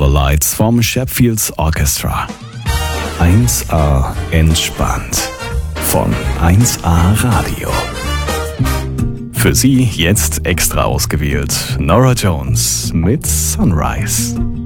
Starlights vom Sheffield Orchestra. 1A entspannt von 1A Radio. Für Sie jetzt extra ausgewählt Norah Jones mit Sunrise.